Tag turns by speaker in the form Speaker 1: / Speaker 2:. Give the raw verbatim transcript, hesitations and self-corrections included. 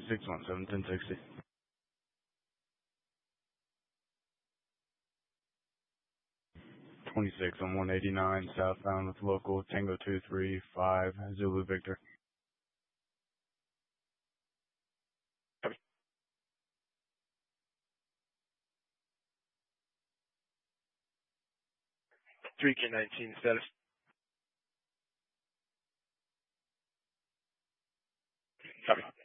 Speaker 1: six one seven, ten sixty. twenty-six on one eighty-nine, southbound with local Tango two three five, Zulu Victor.
Speaker 2: Copy. three K nineteen status. Copy.